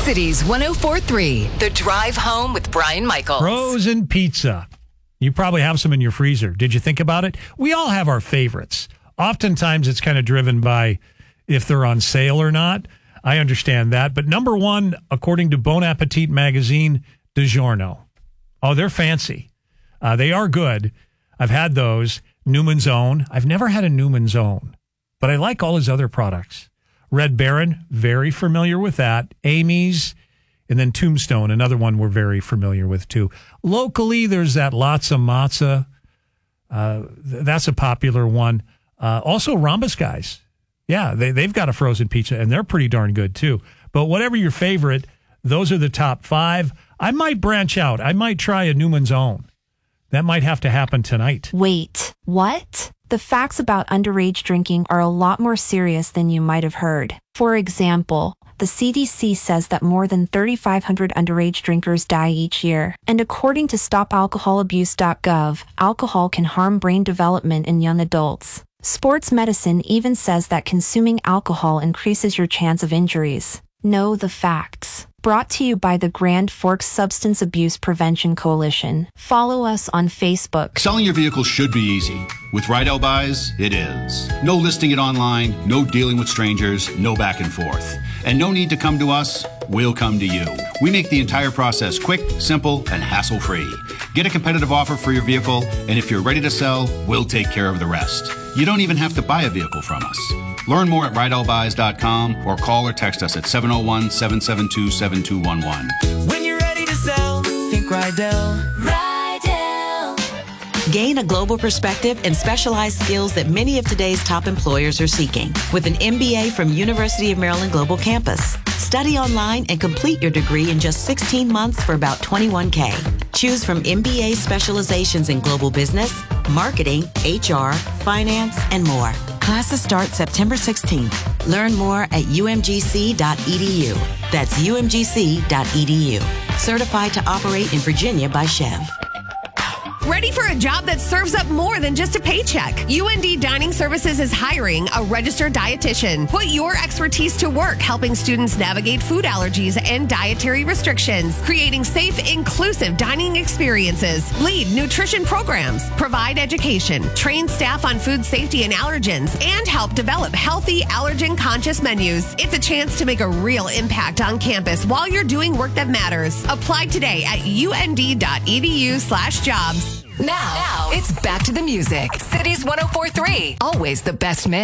Cities 104.3, The Drive Home with Brian Michaels. Frozen pizza. You probably have some in your freezer. Did you think about it? We all have our favorites. Oftentimes it's kind of driven by if they're on sale or not. I understand that. But number one, according to Bon Appetit magazine, DiGiorno. Oh, they're fancy. They are good. I've had those. Newman's Own. I've never had a Newman's Own, but I like all his other products. Red Baron, very familiar with that. Amy's, and then Tombstone, another one we're very familiar with too. Locally, there's that Latza Matza. That's a popular one. Also, Rhombus Guys. Yeah, they've got a frozen pizza, and they're pretty darn good too. But whatever your favorite, those are the top 5. I might branch out. I might try a Newman's Own. That might have to happen tonight. Wait, what? The facts about underage drinking are a lot more serious than you might have heard. For example, the CDC says that more than 3,500 underage drinkers die each year. And according to StopAlcoholAbuse.gov, alcohol can harm brain development in young adults. Sports medicine even says that consuming alcohol increases your chance of injuries. Know the facts. Brought to you by the Grand Forks Substance Abuse Prevention Coalition. Follow us on Facebook. Selling your vehicle should be easy. With Rydell Buys, it is. No listing it online, no dealing with strangers, no back and forth. And no need to come to us, we'll come to you. We make the entire process quick, simple, and hassle-free. Get a competitive offer for your vehicle, and if you're ready to sell, we'll take care of the rest. You don't even have to buy a vehicle from us. Learn more at RydellBuys.com or call or text us at 701-772-7211. When you're ready to sell, think Rydell. Gain a global perspective and specialized skills that many of today's top employers are seeking with an MBA from University of Maryland Global Campus. Study online and complete your degree in just 16 months for about $21K. Choose from MBA specializations in global business, marketing, HR, finance, and more. Classes start September 16th. Learn more at umgc.edu. That's umgc.edu. Certified to operate in Virginia by Chev. Ready for a job that serves up more than just a paycheck? UND Dining Services is hiring a registered dietitian. Put your expertise to work helping students navigate food allergies and dietary restrictions, creating safe, inclusive dining experiences, lead nutrition programs, provide education, train staff on food safety and allergens, and help develop healthy, allergen-conscious menus. It's a chance to make a real impact on campus while you're doing work that matters. Apply today at und.edu/jobs. Now, it's back to the music. Cities 104.3, always the best mix.